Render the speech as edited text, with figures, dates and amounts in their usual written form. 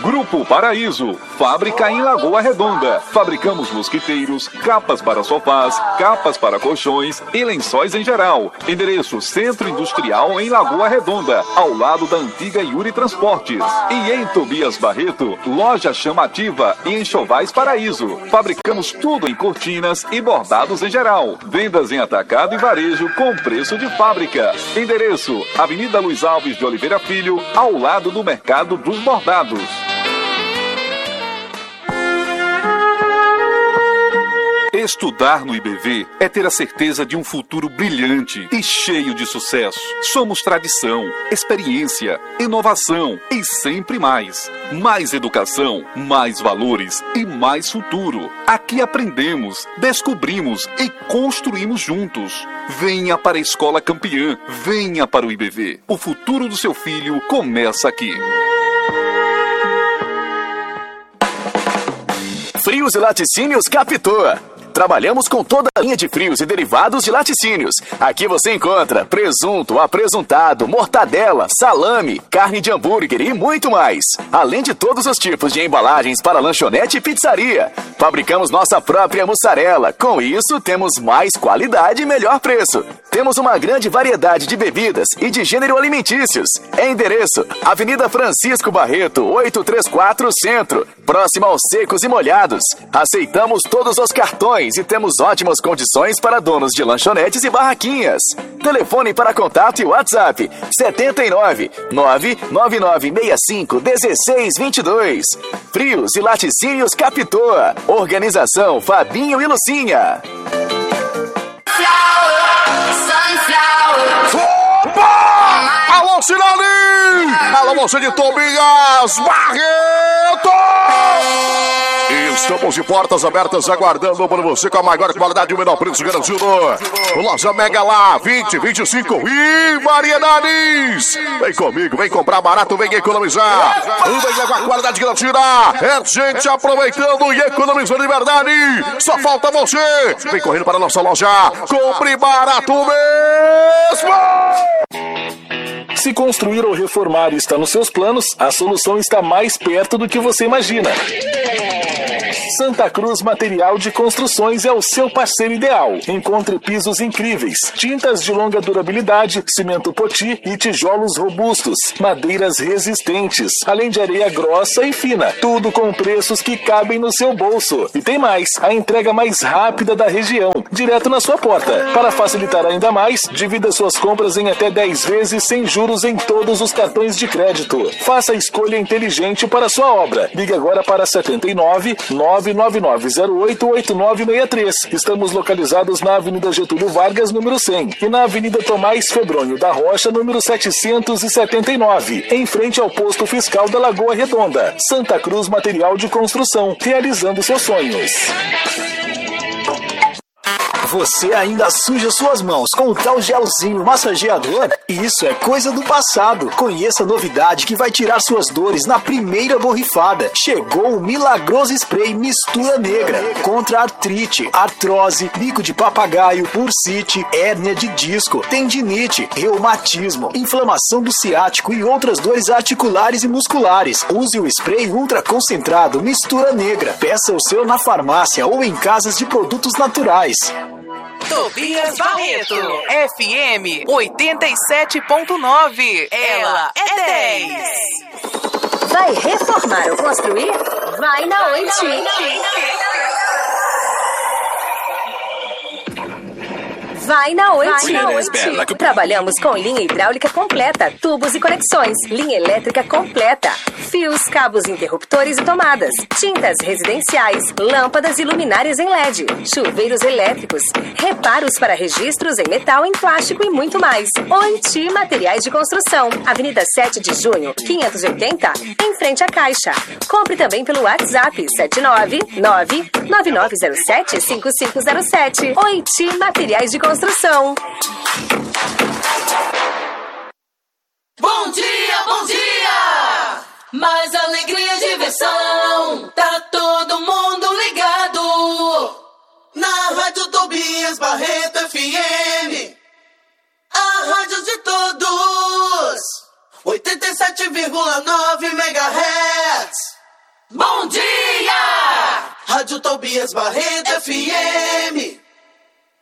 Grupo Paraíso, fábrica em Lagoa Redonda. Fabricamos mosquiteiros, capas para sofás, capas para colchões e lençóis em geral. Endereço Centro Industrial em Lagoa Redonda, ao lado da antiga Yuri Transportes. E em Tobias Barreto, loja chamativa e enxovais Paraíso. Fabricamos tudo em cortinas e bordados em geral. Vendas em atacado e varejo com preço de fábrica. Endereço Avenida Luiz Alves de Oliveira Filho, ao lado do Mercado dos Bordados. Estudar no IBV é ter a certeza de um futuro brilhante e cheio de sucesso. Somos tradição, experiência, inovação e sempre mais. Mais educação, mais valores e mais futuro. Aqui aprendemos, descobrimos e construímos juntos. Venha para a Escola Campeã, venha para o IBV. O futuro do seu filho começa aqui. Frios e Laticínios Capitua. Trabalhamos com toda a linha de frios e derivados de laticínios. Aqui você encontra presunto, apresuntado, mortadela, salame, carne de hambúrguer e muito mais. Além de todos os tipos de embalagens para lanchonete e pizzaria. Fabricamos nossa própria mussarela. Com isso, temos mais qualidade e melhor preço. Temos uma grande variedade de bebidas e de gênero alimentícios. Endereço: Avenida Francisco Barreto, 834 Centro, próximo aos Secos e Molhados. Aceitamos todos os cartões e temos ótimas condições para donos de lanchonetes e barraquinhas. Telefone para contato e WhatsApp: 79 99965 1622. Frios e Laticínios Capitoa. Organização Fabinho e Lucinha. Opa! Alô, Cirali! Alô, você de Tobias Barreto! Estamos de portas abertas aguardando por você com a maior qualidade e o menor preço garantido. Loja Mega lá, 20, 25 e variedades. Vem comigo, vem comprar barato, vem economizar. Vem levar qualidade garantida. É gente aproveitando e economizando de verdade. Só falta você. Vem correndo para a nossa loja. Compre barato mesmo. Se construir ou reformar está nos seus planos, a solução está mais perto do que você imagina. Santa Cruz Material de Construções é o seu parceiro ideal. Encontre pisos incríveis, tintas de longa durabilidade, cimento poti e tijolos robustos, madeiras resistentes, além de areia grossa e fina. Tudo com preços que cabem no seu bolso. E tem mais, a entrega mais rápida da região, direto na sua porta. Para facilitar ainda mais, divida suas compras em até 10 vezes sem juros em todos os cartões de crédito. Faça a escolha inteligente para sua obra. Ligue agora para 79 999088963. Estamos localizados na Avenida Getúlio Vargas, número 100, e na Avenida Tomás Febrônio da Rocha, número 779, em frente ao posto fiscal da Lagoa Redonda. Santa Cruz Material de Construção, realizando seus sonhos. Você ainda suja suas mãos com o tal gelzinho massageador? Isso é coisa do passado. Conheça a novidade que vai tirar suas dores na primeira borrifada. Chegou o milagroso spray Mistura Negra contra artrite, artrose, bico de papagaio, bursite, hérnia de disco, tendinite, reumatismo, inflamação do ciático e outras dores articulares e musculares. Use o spray ultra concentrado Mistura Negra. Peça o seu na farmácia ou em casas de produtos naturais. Tobias Barreto, FM 87.9. Ela é 10. Vai reformar ou construir? Vai na Oiti. Vai na Oiti. Trabalhamos com linha hidráulica completa, tubos e conexões, linha elétrica completa, fios, cabos, interruptores e tomadas, tintas residenciais, lâmpadas e luminárias em LED, chuveiros elétricos, reparos para registros em metal, em plástico e muito mais. Oiti Materiais de Construção, Avenida 7 de Junho, 580, em frente à Caixa. Compre também pelo WhatsApp 799-9907-5507. Oiti Materiais de Construção. Bom dia, bom dia! Mais alegria e diversão, tá todo mundo ligado na Rádio Tobias Barreto FM, a rádio de todos, 87,9 MHz. Rádio Tobias Barreto FM.